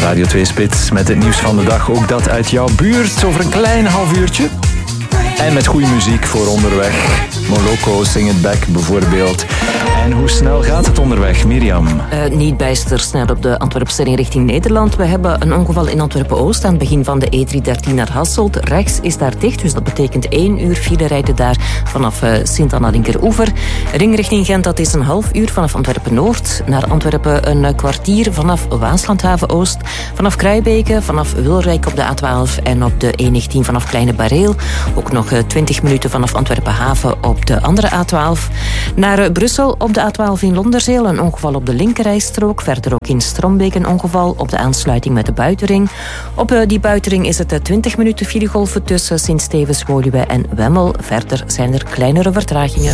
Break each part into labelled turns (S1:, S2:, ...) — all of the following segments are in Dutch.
S1: Radio 2 Spits met het nieuws van de dag. Ook dat uit jouw buurt over een klein half uurtje. En met goede muziek voor onderweg. Moloko, Sing It Back bijvoorbeeld. En hoe snel gaat het onderweg, Mirjam?
S2: Niet bijster snel op de Antwerpse ring richting Nederland. We hebben een ongeval in Antwerpen-Oost aan het begin van de E313 naar Hasselt. Rechts is daar dicht, dus dat betekent 1 uur file rijden daar vanaf Sint-Anna Linkeroever. Ring richting Gent, dat is een half uur vanaf Antwerpen-Noord. Naar Antwerpen een kwartier vanaf Waaslandhaven-Oost. Vanaf Kruijbeke, vanaf Wilrijk op de A12 en op de E19 vanaf Kleine Bareel. Ook nog 20 minuten vanaf Antwerpen-Haven op de andere A12. Naar Brussel op de A12 in Londerzeel, een ongeval op de linkerrijstrook. Verder ook in Strombeek een ongeval op de aansluiting met de buitenring. Op die buitenring is het 20 minuten filegolven tussen Sint-Stevens, Woluwe en Wemmel. Verder zijn er kleinere vertragingen.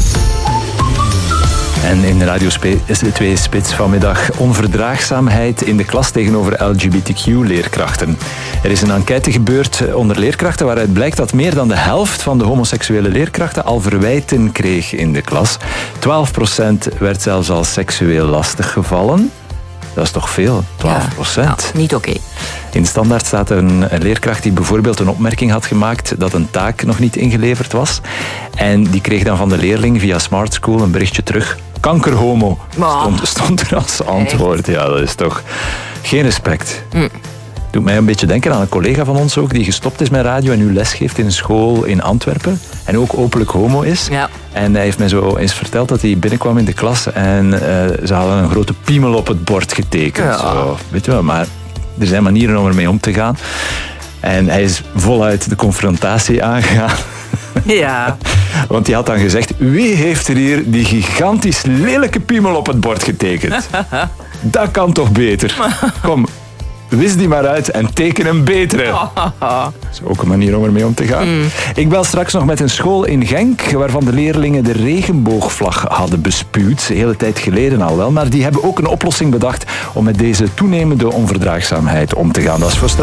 S1: En in de Radio 2 Spits vanmiddag onverdraagzaamheid in de klas tegenover LGBTQ-leerkrachten. Er is een enquête gebeurd onder leerkrachten waaruit blijkt dat meer dan de helft van de homoseksuele leerkrachten al verwijten kreeg in de klas. 12% werd zelfs al seksueel lastiggevallen. Dat is toch veel, 12%?
S2: Ja, niet oké.
S1: In Standaard staat een leerkracht die bijvoorbeeld een opmerking had gemaakt dat een taak nog niet ingeleverd was. En die kreeg dan van de leerling via Smart School een berichtje terug. Kankerhomo stond er als antwoord. Echt? Ja, dat is toch geen respect. Doet mij een beetje denken aan een collega van ons ook, die gestopt is met radio en nu lesgeeft in een school in Antwerpen. En ook openlijk homo is. Ja. En hij heeft mij zo eens verteld dat hij binnenkwam in de klas en ze hadden een grote piemel op het bord getekend. Ja. Zo, weet je wel, maar er zijn manieren om ermee om te gaan. En hij is voluit de confrontatie aangegaan.
S2: Ja.
S1: Want hij had dan gezegd, wie heeft er hier die gigantisch lelijke piemel op het bord getekend? Dat kan toch beter? Kom, wis die maar uit en teken een betere. Dat is ook een manier om ermee om te gaan. Ik bel straks nog met een school in Genk, waarvan de leerlingen de regenboogvlag hadden bespuwd. De hele tijd geleden al wel. Maar die hebben ook een oplossing bedacht om met deze toenemende onverdraagzaamheid om te gaan. Dat is voor straks.